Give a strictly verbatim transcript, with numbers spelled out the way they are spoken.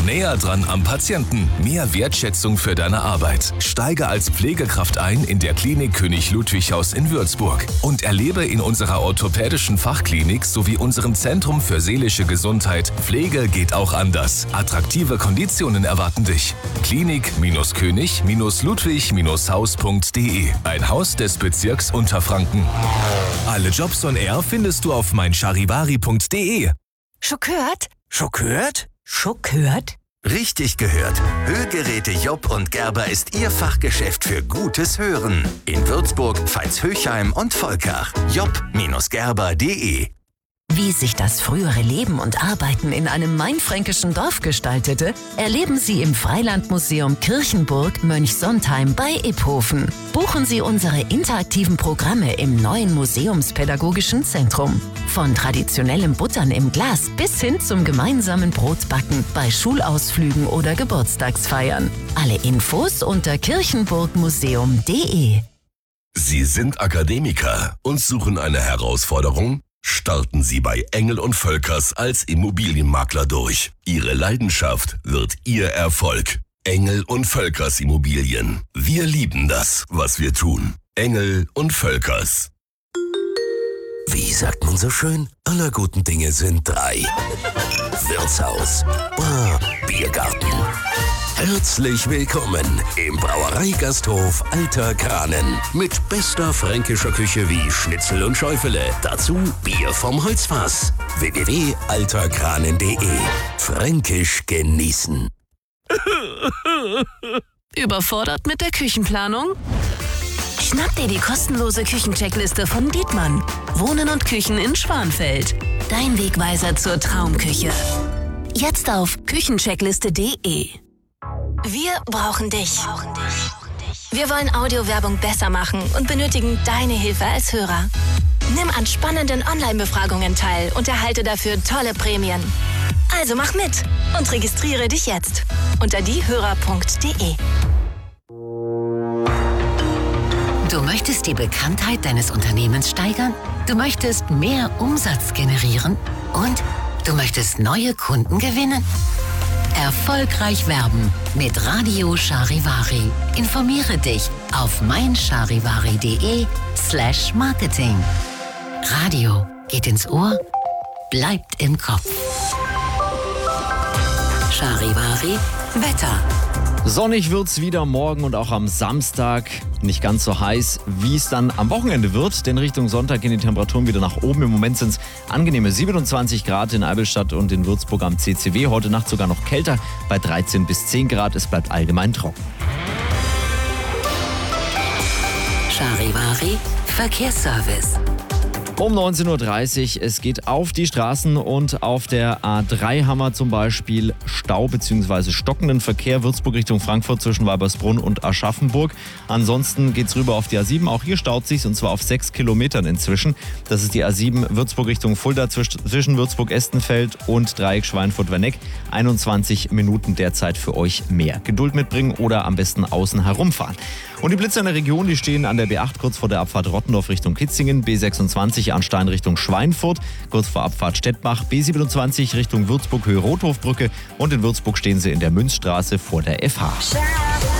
Näher dran am Patienten. Mehr Wertschätzung für deine Arbeit. Steige als Pflegekraft ein in der Klinik König Ludwig Haus in Würzburg und erlebe in unserer orthopädischen Fachklinik sowie unserem Zentrum für seelische Gesundheit Pflege geht auch anders. Attraktive Konditionen erwarten dich. Klinik-König Ludwig Haus punkt de. Ein Haus des Bezirks Unterfranken. Alle Jobs on Air findest du auf mein charivari punkt de. Schon gehört? Schon gehört? Schon gehört? Richtig gehört. Hörgeräte Job und Gerber ist Ihr Fachgeschäft für gutes Hören. In Würzburg, Veitshöchheim und Volkach. job Gerber punkt de. Wie sich das frühere Leben und Arbeiten in einem mainfränkischen Dorf gestaltete, erleben Sie im Freilandmuseum Kirchenburg Mönchsontheim bei Iphofen. Buchen Sie unsere interaktiven Programme im neuen Museumspädagogischen Zentrum. Von traditionellem Buttern im Glas bis hin zum gemeinsamen Brotbacken bei Schulausflügen oder Geburtstagsfeiern. Alle Infos unter kirchenburgmuseum punkt de. Sie sind Akademiker und suchen eine Herausforderung? Starten Sie bei Engel und Völkers als Immobilienmakler durch. Ihre Leidenschaft wird Ihr Erfolg. Engel und Völkers Immobilien. Wir lieben das, was wir tun. Engel und Völkers. Wie sagt man so schön? Aller guten Dinge sind drei. Wirtshaus, Bar, Biergarten. Herzlich willkommen im Brauereigasthof Alter Kranen. Mit bester fränkischer Küche wie Schnitzel und Schäufele. Dazu Bier vom Holzfass. w w w punkt alter kranen punkt de. Fränkisch genießen. Überfordert mit der Küchenplanung? Schnapp dir die kostenlose Küchencheckliste von Dietmann. Wohnen und Küchen in Schwanfeld. Dein Wegweiser zur Traumküche. Jetzt auf küchencheckliste punkt de. Wir brauchen dich. Wir wollen Audiowerbung besser machen und benötigen deine Hilfe als Hörer. Nimm an spannenden Online-Befragungen teil und erhalte dafür tolle Prämien. Also mach mit und registriere dich jetzt unter diehörer punkt de. Du möchtest die Bekanntheit deines Unternehmens steigern? Du möchtest mehr Umsatz generieren? Und du möchtest neue Kunden gewinnen? Erfolgreich werben mit Radio Charivari. Informiere dich auf mein charivari punkt de slash marketing. Radio geht ins Ohr, bleibt im Kopf. Charivari Wetter. Sonnig wird's wieder morgen und auch am Samstag. Nicht ganz so heiß, wie es dann am Wochenende wird, denn Richtung Sonntag gehen die Temperaturen wieder nach oben. Im Moment sind es angenehme siebenundzwanzig Grad in Eidelstadt und in Würzburg am C C W. Heute Nacht sogar noch kälter bei dreizehn bis zehn Grad. Es bleibt allgemein trocken. Charivari Verkehrsservice. Um neunzehn Uhr dreißig, es geht auf die Straßen und auf der A drei haben wir zum Beispiel Stau bzw. stockenden Verkehr Würzburg Richtung Frankfurt zwischen Weibersbrunn und Aschaffenburg. Ansonsten geht's rüber auf die A sieben, auch hier staut sich's und zwar auf sechs Kilometern inzwischen. Das ist die A sieben Würzburg Richtung Fulda zwischen Würzburg-Estenfeld und Dreieck Schweinfurt-Werneck. einundzwanzig Minuten derzeit für euch mehr. Geduld mitbringen oder am besten außen herumfahren. Und die Blitzer in der Region, die stehen an der B acht kurz vor der Abfahrt Rottendorf Richtung Kitzingen, B sechsundzwanzig Arnstein Richtung Schweinfurt, kurz vor Abfahrt Stettbach, B siebenundzwanzig Richtung Würzburg Höhe Rothofbrücke und in Würzburg stehen sie in der Münzstraße vor der F H.